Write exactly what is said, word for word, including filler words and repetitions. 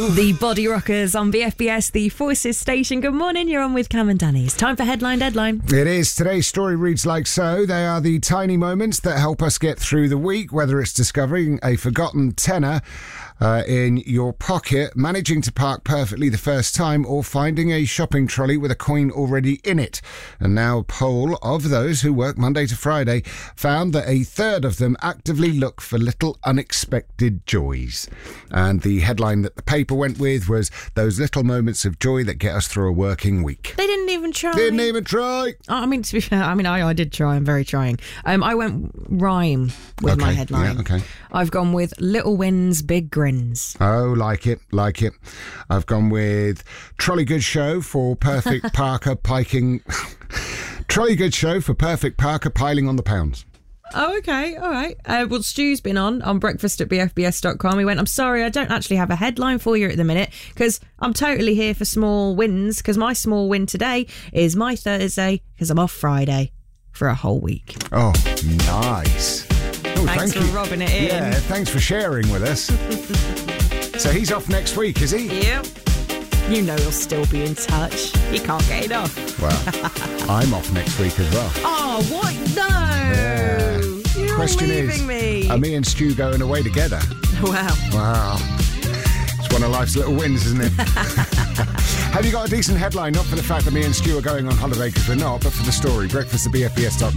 The Body Rockers on B F B S, the Forces station. Good morning, you're on with Cam and Danny. It's time for Headline Deadline. It is. Today's story reads like so. They are the tiny moments that help us get through the week, whether it's discovering a forgotten tenner uh, in your pocket, managing to park perfectly the first time, or finding a shopping trolley with a coin already in it. And now a poll of those who work Monday to Friday found that a third of them actively look for little unexpected joys. And the headline that the paper went with was those little moments of joy that get us through a working week. They didn't even try. Didn't even try. Oh, I mean, to be fair, I mean, I, I did try. I'm very trying. Um, I went rhyme with Okay, my headline. yeah, okay. I've gone with little wins, big grins. Oh, like it, like it. I've gone with Trolley Good Show for perfect Parker piking. Trolley Good Show for perfect Parker piling on the pounds. Oh, okay. All right. Uh, well, Stu's been on, on breakfast at b f b s dot com. He went, I'm sorry, I don't actually have a headline for you at the minute because I'm totally here for small wins, because my small win today is my Thursday because I'm off Friday for a whole week. Oh, nice. Oh, Thanks thank for you. rubbing it in. Yeah, thanks for sharing with us. So he's off next week, is he? Yep. You know he'll still be in touch. You can't get enough. Well, I'm off next week as well. Oh, what? No. Yeah. You're Question leaving is, me. are me and Stu going away together? Wow. Wow. It's one of life's little wins, isn't it? Have you got a decent headline? Not for the fact that me and Stu are going on holiday, because we're not, but for the story. Breakfast at b f b s dot com.